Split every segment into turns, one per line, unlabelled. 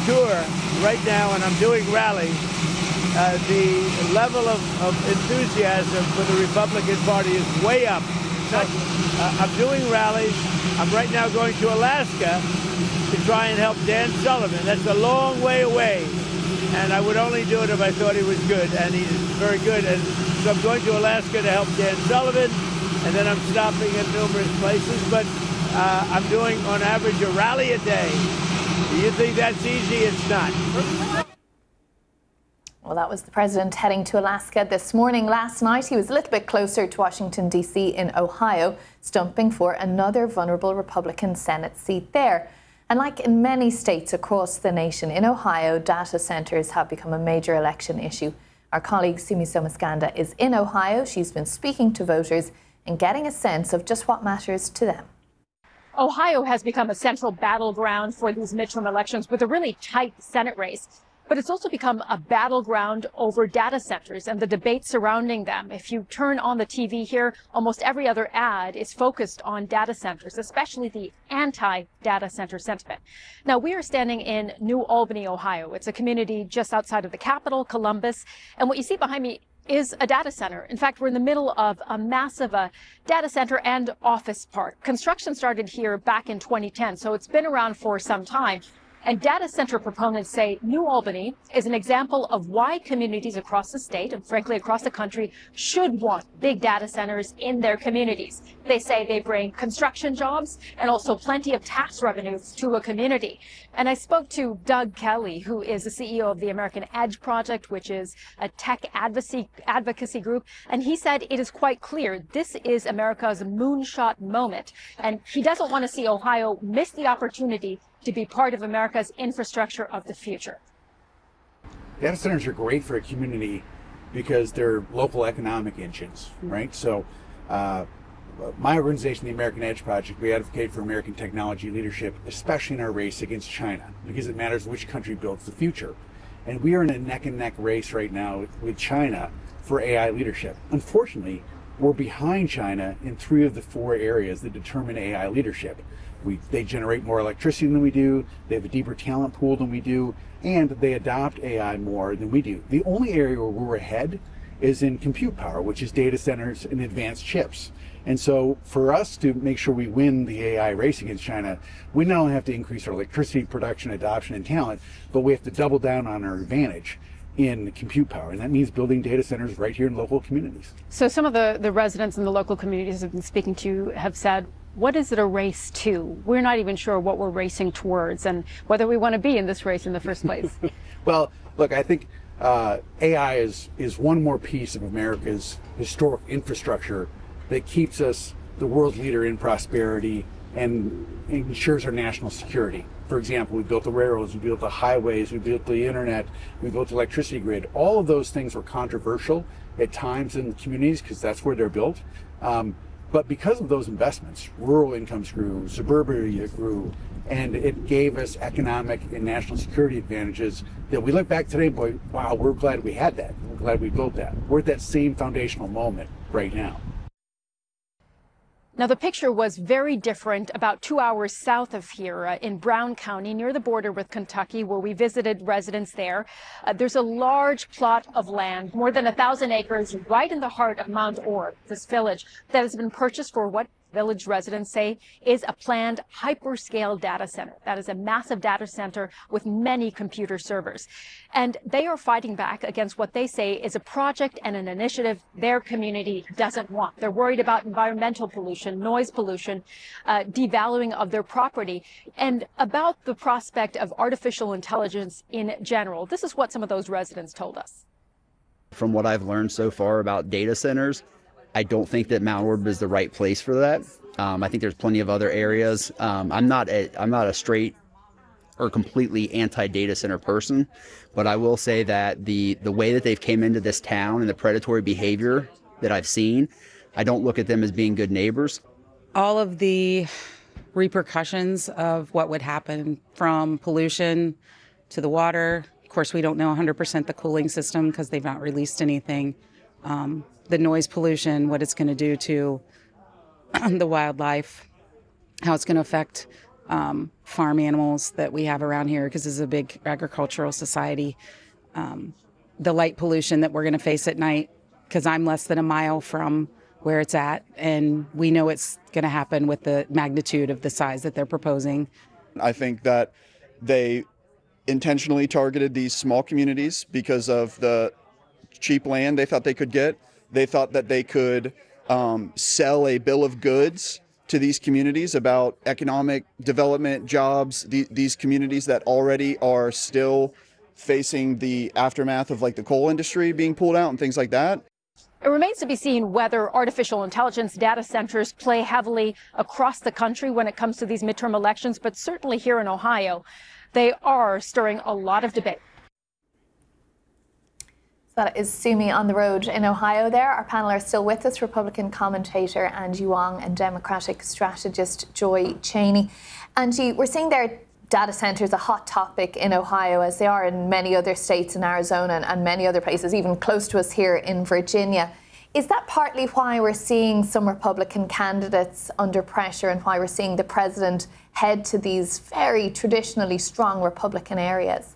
tour right now, and I'm doing rallies. The level of enthusiasm for the Republican Party is way up. So I'm doing rallies. I'm right now going to Alaska to try and help Dan Sullivan. That's a long way away, and I would only do it if I thought he was good, and he's very good. And so I'm going to Alaska to help Dan Sullivan, and then I'm stopping at numerous places. But I'm doing, on average, a rally a day. Do you think that's easy? It's not.
Well, that was the president heading to Alaska this morning. Last night, he was a little bit closer to Washington, D.C. in Ohio, stumping for another vulnerable Republican Senate seat there. And like in many states across the nation, in Ohio, data centers have become a major election issue. Our colleague Sumi Somaskanda is in Ohio. She's been speaking to voters and getting a sense of just what matters to them.
Ohio has become a central battleground for these midterm elections with a really tight Senate race. But it's also become a battleground over data centers and the debate surrounding them. If you turn on the TV here, almost every other ad is focused on data centers, especially the anti-data center sentiment. Now, we are standing in New Albany, Ohio. It's a community just outside of the capital, Columbus. And what you see behind me is a data center. In fact, we're in the middle of a massive data center and office park. Construction started here back in 2010, so it's been around for some time. And data center proponents say New Albany is an example of why communities across the state and frankly across the country should want big data centers in their communities. They say they bring construction jobs and also plenty of tax revenues to a community. And I spoke to Doug Kelly, who is the CEO of the American Edge Project, which is a tech advocacy group. And he said it is quite clear this is America's moonshot moment. And he doesn't want to see Ohio miss the opportunity to be part of America's infrastructure of the future.
Data centers are great for a community because they're local economic engines, right? So my organization, the American Edge Project, we advocate for American technology leadership, especially in our race against China, because it matters which country builds the future. And we are in a neck and neck race right now with China for AI leadership. Unfortunately, we're behind China in 3 of the 4 areas that determine AI leadership. They generate more electricity than we do, they have a deeper talent pool than we do, and they adopt AI more than we do. The only area where we're ahead is in compute power, which is data centers and advanced chips. And so for us to make sure we win the AI race against China, we not only have to increase our electricity production, adoption, and talent, but we have to double down on our advantage in compute power, and that means building data centers right here in local communities.
So some of the residents in the local communities I've been speaking to have said, what is it a race to? We're not even sure what we're racing towards and whether we want to be in this race in the first place.
Well, look, I think AI is one more piece of America's historic infrastructure that keeps us the world leader in prosperity and ensures our national security. For example, we built the railroads, we built the highways, we built the internet, we built the electricity grid. All of those things were controversial at times in the communities because that's where they're built. But because of those investments, rural incomes grew, suburbia grew, and it gave us economic and national security advantages that we look back today and boy, wow, we're glad we had that. We're glad we built that. We're at that same foundational moment right now.
Now, the picture was very different about 2 hours south of here in Brown County, near the border with Kentucky, where we visited residents there. There's a large plot of land, more than 1,000 acres, right in the heart of Mount Orb, this village, that has been purchased for what village residents say is a planned hyperscale data center. That is a massive data center with many computer servers. And they are fighting back against what they say is a project and an initiative their community doesn't want. They're worried about environmental pollution, noise pollution, devaluing of their property, and about the prospect of artificial intelligence in general. This is what some of those residents told us.
From what I've learned so far about data centers, I don't think that Mount Orb is the right place for that. I think there's plenty of other areas. I'm not a straight or completely anti-data center person, but I will say that the way that they've came into this town and the predatory behavior that I've seen, I don't look at them as being good neighbors.
All of the repercussions of what would happen, from pollution to the water. Of course, we don't know 100% the cooling system because they've not released anything. The noise pollution, what it's going to do to the wildlife, how it's going to affect farm animals that we have around here, because this is a big agricultural society. The light pollution that we're going to face at night, because I'm less than a mile from where it's at, and we know it's going to happen with the magnitude of the size that they're proposing.
I think that they intentionally targeted these small communities because of the cheap land they thought they could get. They thought that they could sell a bill of goods to these communities about economic development, jobs, these communities that already are still facing the aftermath of like the coal industry being pulled out and things like that.
It remains to be seen whether artificial intelligence data centers play heavily across the country when it comes to these midterm elections, but certainly here in Ohio, they are stirring a lot of debate.
That is Sumi on the road in Ohio there. Our panel are still with us, Republican commentator Angie Wong and Democratic strategist Joy Cheney. Angie, we're seeing there data centers a hot topic in Ohio, as they are in many other states in Arizona and many other places, even close to us here in Virginia. Is that partly why we're seeing some Republican candidates under pressure and why we're seeing the president head to these very traditionally strong Republican areas?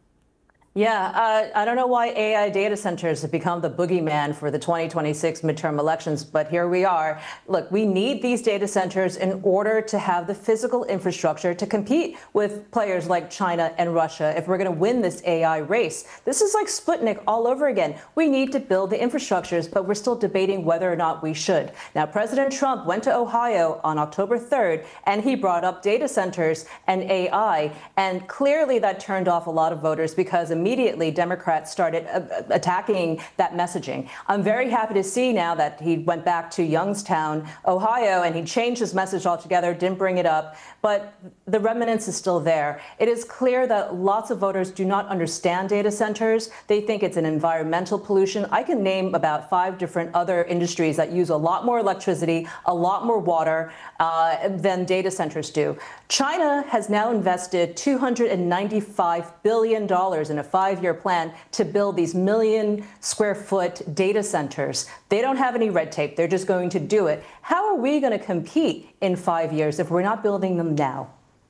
Yeah, I don't know why AI data centers have become the boogeyman for the 2026 midterm elections, but here we are. Look, we need these data centers in order to have the physical infrastructure to compete with players like China and Russia if we're going to win this AI race. This is like Sputnik all over again. We need to build the infrastructures, but we're still debating whether or not we should. Now, President Trump went to Ohio on October 3rd, and he brought up data centers and AI, and clearly that turned off a lot of voters because immediately Democrats started attacking that messaging. I'm very happy to see now that he went back to Youngstown, Ohio, and he changed his message altogether, didn't bring it up, but the remnants is still there. It is clear that lots of voters do not understand data centers. They think it's an environmental pollution. I can name about 5 different other industries that use a lot more electricity, a lot more water than data centers do. China has now invested $295 billion in a 5-year plan to build these 1 million square foot data centers. They don't have any red tape. They're just going to do it. How are we going to compete in 5 years if we're not building them now?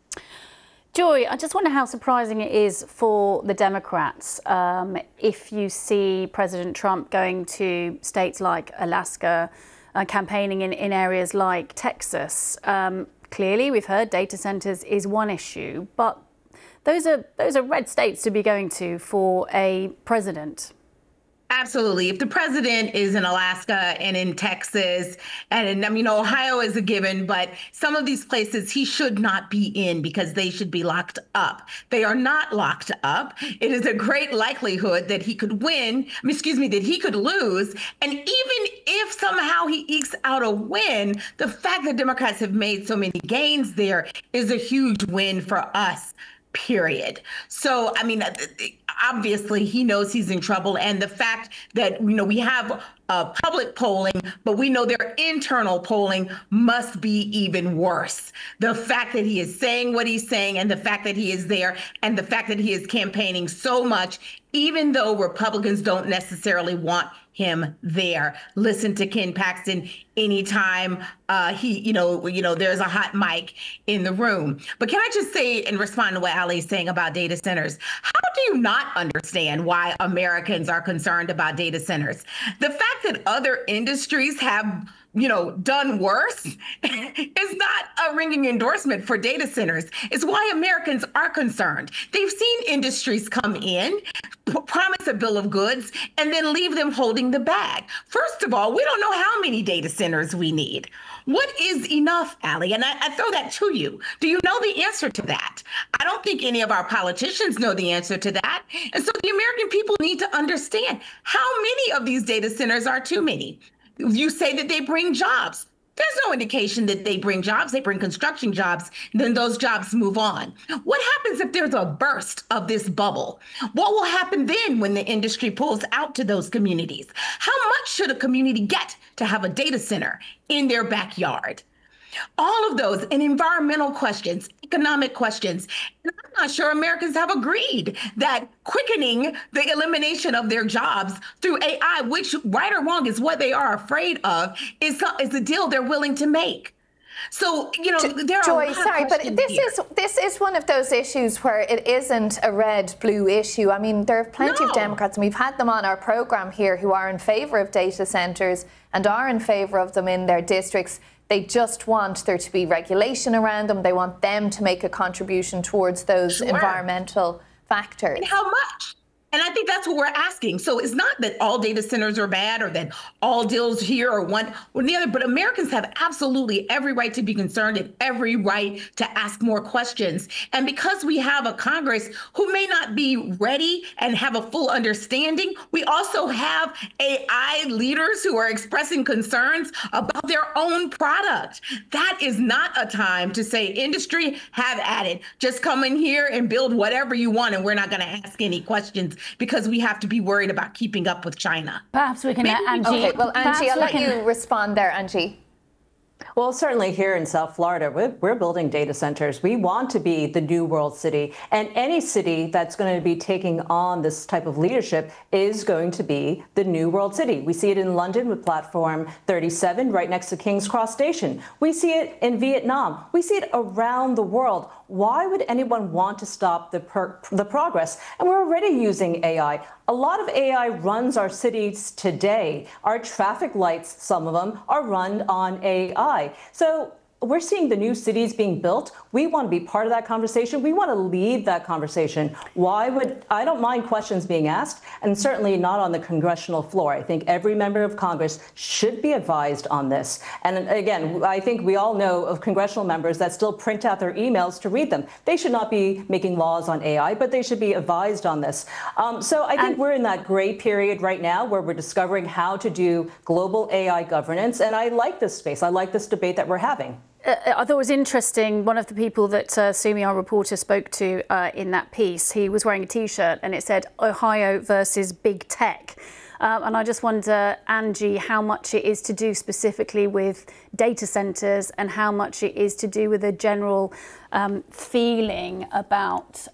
Joy, I just wonder how surprising it is for the Democrats if you see President Trump going to states like Alaska, campaigning in areas like Texas. Clearly, we've heard data centers is one issue, but those are red states to be going to for a president.
Absolutely. If the president is in Alaska and in Texas, and I mean, Ohio is a given, but some of these places he should not be in because they should be locked up. They are not locked up. It is a great likelihood that he could win, that he could lose. And even if somehow he ekes out a win, the fact that Democrats have made so many gains there is a huge win for us. Period. So, I mean, obviously he knows he's in trouble. And the fact that, we have public polling, but we know their internal polling must be even worse. The fact that he is saying what he's saying and the fact that he is there and the fact that he is campaigning so much, even though Republicans don't necessarily want him there. Listen to Ken Paxton anytime there's a hot mic in the room. But can I just say and respond to what Ali is saying about data centers? How do you not understand why Americans are concerned about data centers? The fact that other industries have done worse is not a ringing endorsement for data centers. It's why Americans are concerned. They've seen industries come in, promise a bill of goods, and then leave them holding the bag. First of all, we don't know how many data centers we need. What is enough, Ali? And I throw that to you. Do you know the answer to that? I don't think any of our politicians know the answer to that. And so the American people need to understand how many of these data centers are too many. You say that they bring jobs. There's no indication that they bring jobs. They bring construction jobs. Then those jobs move on. What happens if there's a burst of this bubble? What will happen then when the industry pulls out to those communities? How much should a community get to have a data center in their backyard? All of those and environmental questions, economic questions. And I'm not sure Americans have agreed that quickening the elimination of their jobs through AI, which right or wrong is what they are afraid of, is a deal they're willing to make. So, you know, there are
Joy, sorry, but this is one of those issues where it isn't a red-blue issue. I mean, there are plenty of Democrats, and we've had them on our programme here, who are in favour of data centres and are in favour of them in their districts. They just want there to be regulation around them. They want them to make a contribution towards those environmental factors.
And how much? And I think that's what we're asking. So it's not that all data centers are bad or that all deals here are one or the other, but Americans have absolutely every right to be concerned and every right to ask more questions. And because we have a Congress who may not be ready and have a full understanding, we also have AI leaders who are expressing concerns about their own product. That is not a time to say, industry, have at it. Just come in here and build whatever you want, and we're not going to ask any questions, because we have to be worried about keeping up with China.
Perhaps we can, Angie.
Okay, well, Angie, I'll let you respond there, Angie.
Well, certainly here in South Florida, we're building data centers. We want to be the new world city. And any city that's going to be taking on this type of leadership is going to be the new world city. We see it in London with Platform 37 right next to King's Cross Station. We see it in Vietnam. We see it around the world. Why would anyone want to stop the progress? And we're already using AI. A lot of AI runs our cities today. Our traffic lights, some of them, are run on AI. So we're seeing the new cities being built. We want to be part of that conversation. We want to lead that conversation. I don't mind questions being asked, and certainly not on the congressional floor. I think every member of Congress should be advised on this. And again, I think we all know of congressional members that still print out their emails to read them. They should not be making laws on AI, but they should be advised on this. So I think we're in that gray period right now where we're discovering how to do global AI governance. And I like this space. I like this debate that we're having.
I thought it was interesting, one of the people that Sumi, our reporter, spoke to in that piece, he was wearing a T-shirt and it said Ohio versus big tech. And I just wonder, Angie, how much it is to do specifically with data centres and how much it is to do with a general feeling about,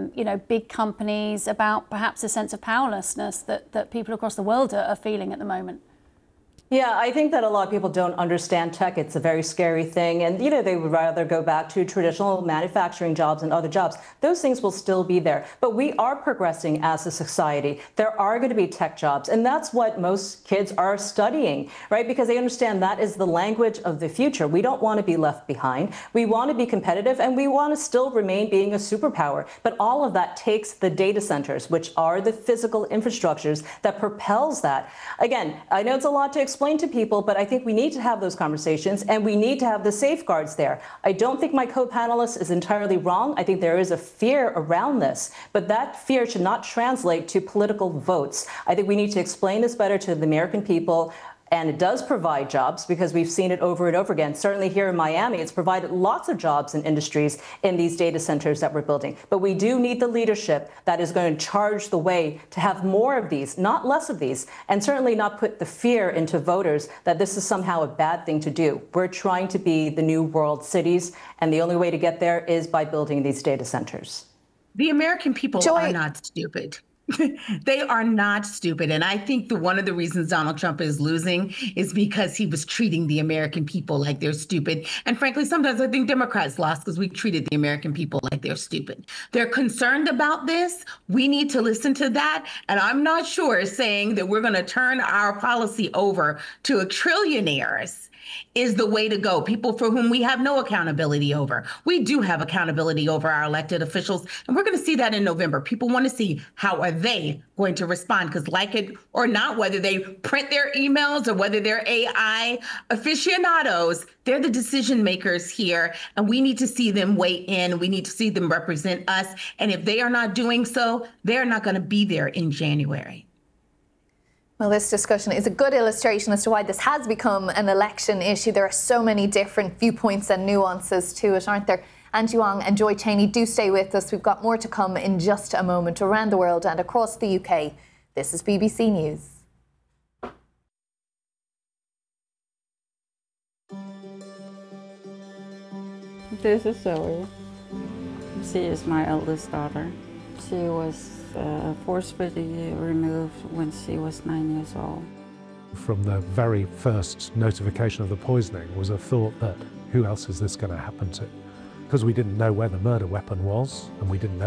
big companies, about perhaps a sense of powerlessness that people across the world are feeling at the moment.
Yeah, I think that a lot of people don't understand tech. It's a very scary thing. And, they would rather go back to traditional manufacturing jobs and other jobs. Those things will still be there. But we are progressing as a society. There are going to be tech jobs. And that's what most kids are studying, right? Because they understand that is the language of the future. We don't want to be left behind. We want to be competitive, and we want to still remain being a superpower. But all of that takes the data centers, which are the physical infrastructures that propels that. Again, I know it's a lot to explain to people, but I think we need to have those conversations, and we need to have the safeguards there. I don't think my co-panelist is entirely wrong. I think there is a fear around this, but that fear should not translate to political votes. I think we need to explain this better to the American people. And it does provide jobs, because we've seen it over and over again. Certainly here in Miami, it's provided lots of jobs and industries in these data centers that we're building. But we do need the leadership that is going to charge the way to have more of these, not less of these, and certainly not put the fear into voters that this is somehow a bad thing to do. We're trying to be the new world cities, and the only way to get there is by building these data centers.
The American people are not stupid. They are not stupid. And I think one of the reasons Donald Trump is losing is because he was treating the American people like they're stupid. And frankly, sometimes I think Democrats lost because we treated the American people like they're stupid. They're concerned about this. We need to listen to that. And I'm not sure saying that we're going to turn our policy over to trillionaires is the way to go. People for whom we have no accountability over. We do have accountability over our elected officials, and we're going to see that in November. People want to see how are they going to respond, because like it or not, whether they print their emails or whether they're AI aficionados, they're the decision makers here, and we need to see them weigh in. We need to see them represent us. And if they are not doing so, they're not going to be there in January.
Well, this discussion is a good illustration as to why this has become an election issue. There are so many different viewpoints and nuances to it, aren't there? Angie Wong and Joy Cheney, do stay with us. We've got more to come in just a moment around the world and across the UK. This is BBC News.
This is Zoe. She is my eldest daughter. She was forcibly removed when she was 9 years old.
From the very first notification of the poisoning was a thought that who else is this going to happen to? Because we didn't know where the murder weapon was, and we didn't know